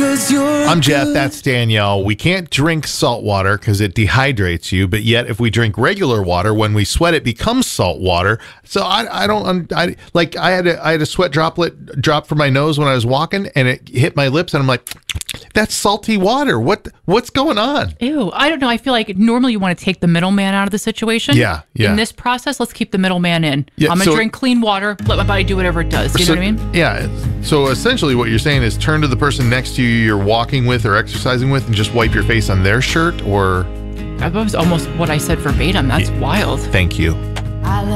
I'm Jeff, that's Danielle. We can't drink salt water because it dehydrates you, but yet if we drink regular water, when we sweat, it becomes salt water. So I had a sweat droplet drop from my nose when I was walking, and it hit my lips, and I'm like, that's salty water. What's going on? Ew, I don't know. I feel like normally you want to take the middleman out of the situation. Yeah. In this process, let's keep the middleman in. Yeah, I'm going to drink clean water, let my body do whatever it does. You know what I mean? Yeah. So essentially what you're saying is turn to the person next to you you're walking with or exercising with and just wipe your face on their shirt, or... That was almost what I said verbatim. That's wild. Thank you.